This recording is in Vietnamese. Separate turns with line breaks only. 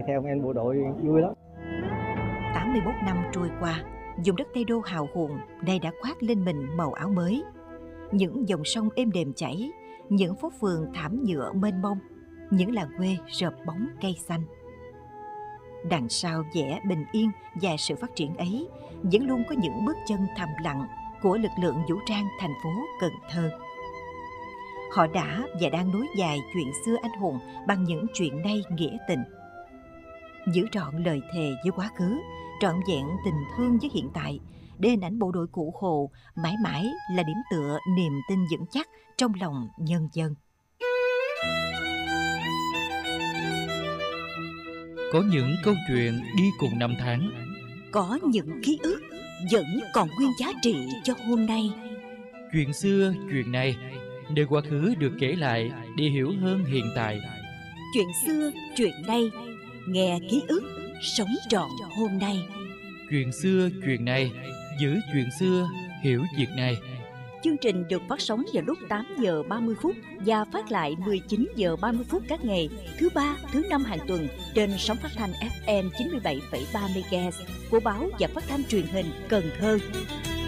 theo anh bộ đội vui lắm.
81 năm trôi qua, vùng đất Tây Đô hào hùng nay đã khoác lên mình màu áo mới. Những dòng sông êm đềm chảy, những phố phường thảm nhựa mênh mông, những làng quê rợp bóng cây xanh. Đằng sau vẻ bình yên và sự phát triển ấy vẫn luôn có những bước chân thầm lặng của lực lượng vũ trang thành phố Cần Thơ. Họ đã và đang nối dài chuyện xưa anh hùng bằng những chuyện nay nghĩa tình. Giữ trọn lời thề với quá khứ, trọn vẹn tình thương với hiện tại, để hình ảnh bộ đội Cụ Hồ mãi mãi là điểm tựa niềm tin vững chắc trong lòng nhân dân.
Có những câu chuyện đi cùng năm tháng,
có những ký ức vẫn còn nguyên giá trị cho hôm nay.
chuyện xưa, chuyện này, nơi quá khứ được kể lại để hiểu hơn hiện tại.
Chuyện xưa, chuyện nay, nghe ký ức, sống trọn hôm nay.
Chuyện xưa, chuyện này, giữ chuyện xưa, hiểu việc này.
Chương trình được phát sóng vào lúc 8 giờ 30 phút và phát lại 19 giờ 30 phút các ngày thứ ba, thứ năm hàng tuần trên sóng phát thanh FM 97,3 MHz của báo và phát thanh truyền hình Cần Thơ.